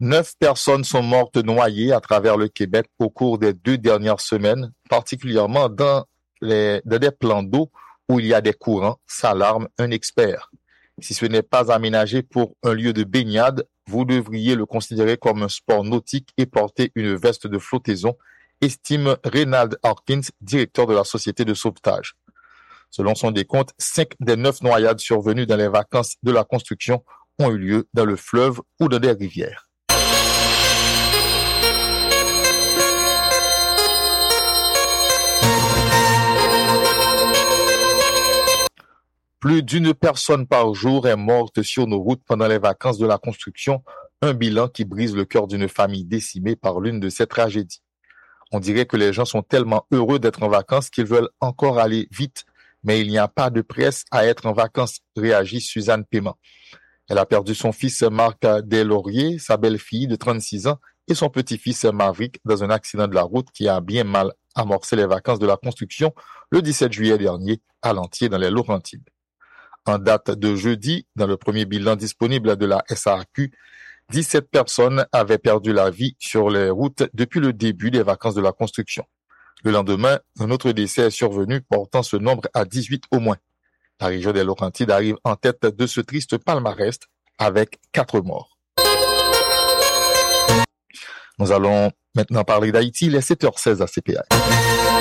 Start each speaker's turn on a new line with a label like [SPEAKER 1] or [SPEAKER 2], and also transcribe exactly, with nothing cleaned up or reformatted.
[SPEAKER 1] Neuf personnes sont mortes noyées à travers le Québec au cours des deux dernières semaines, particulièrement dans, les, dans des plans d'eau où il y a des courants, s'alarme un expert. Si ce n'est pas aménagé pour un lieu de baignade, vous devriez le considérer comme un sport nautique et porter une veste de flottaison, estime Reynald Hawkins, directeur de la Société de sauvetage. Selon son décompte, cinq des neuf noyades survenues dans les vacances de la construction ont eu lieu dans le fleuve ou dans des rivières. Plus d'une personne par jour est morte sur nos routes pendant les vacances de la construction, un bilan qui brise le cœur d'une famille décimée par l'une de ces tragédies. On dirait que les gens sont tellement heureux d'être en vacances qu'ils veulent encore aller vite, mais il n'y a pas de presse à être en vacances, réagit Suzanne Paiement. Elle a perdu son fils Marc Deslauriers, sa belle-fille de trente-six ans et son petit-fils Maverick dans un accident de la route qui a bien mal amorcé les vacances de la construction le dix-sept juillet dernier à Lantier dans les Laurentides. En date de jeudi, dans le premier bilan disponible de la S A A Q, dix-sept personnes avaient perdu la vie sur les routes depuis le début des vacances de la construction. Le lendemain, un autre décès est survenu, portant ce nombre à dix-huit au moins. La région des Laurentides arrive en tête de ce triste palmarès avec quatre morts. Nous allons maintenant parler d'Haïti, les sept heures seize à C P I.